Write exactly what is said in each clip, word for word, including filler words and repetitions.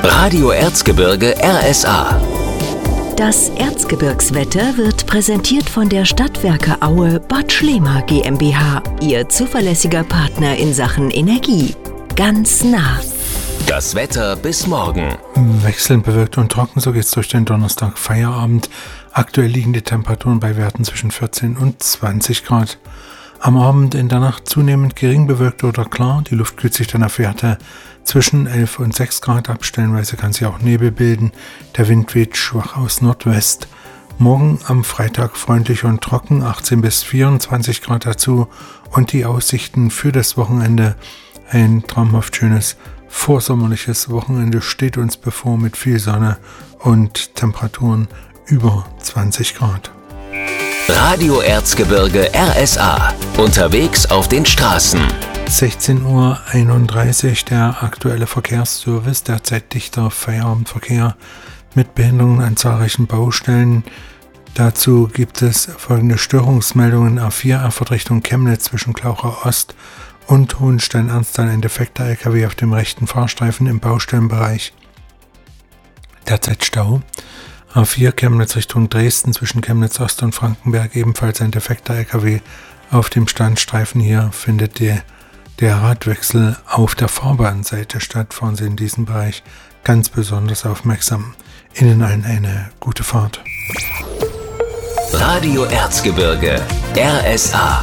Radio Erzgebirge R S A. Das Erzgebirgswetter wird präsentiert von der Stadtwerke Aue Bad Schlema GmbH, Ihr zuverlässiger Partner in Sachen Energie. Ganz nah. Das Wetter bis morgen. Wechselnd bewölkt und trocken, so geht's durch den Donnerstag Feierabend. Aktuell liegen die Temperaturen bei Werten zwischen vierzehn und zwanzig Grad. Am Abend in der Nacht zunehmend gering bewölkt oder klar. Die Luft kühlt sich dann auf Werte zwischen elf und sechs Grad ab. Stellenweise kann sich auch Nebel bilden. Der Wind weht schwach aus Nordwest. Morgen am Freitag freundlich und trocken, achtzehn bis vierundzwanzig Grad dazu. Und die Aussichten für das Wochenende: ein traumhaft schönes vorsommerliches Wochenende steht uns bevor mit viel Sonne und Temperaturen über zwanzig Grad. Radio Erzgebirge R S A. Unterwegs auf den Straßen. sechzehn Uhr einunddreißig, der aktuelle Verkehrsservice, derzeit dichter Feierabendverkehr mit Behinderungen an zahlreichen Baustellen. Dazu gibt es folgende Störungsmeldungen: A vier, Erfurt Richtung Chemnitz zwischen Klauchau Ost und Hohenstein-Ernsthal, ein defekter L K W auf dem rechten Fahrstreifen im Baustellenbereich. Derzeit Stau. A vier Chemnitz Richtung Dresden zwischen Chemnitz Ost und Frankenberg, ebenfalls ein defekter L K W auf dem Standstreifen. Hier findet der, der Radwechsel auf der Fahrbahnseite statt. Fahren Sie in diesem Bereich ganz besonders aufmerksam. Ihnen allen eine gute Fahrt. Radio Erzgebirge R S A.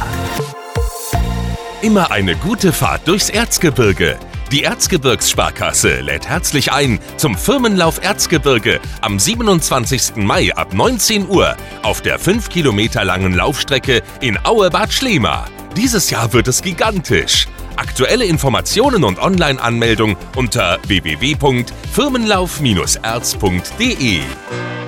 Immer eine gute Fahrt durchs Erzgebirge. Die Erzgebirgssparkasse lädt herzlich ein zum Firmenlauf Erzgebirge am siebenundzwanzigsten Mai ab neunzehn Uhr auf der fünf Kilometer langen Laufstrecke in Aue-Bad Schlema. Dieses Jahr wird es gigantisch. Aktuelle Informationen und Online-Anmeldung unter w w w punkt firmenlauf Bindestrich erz punkt d e.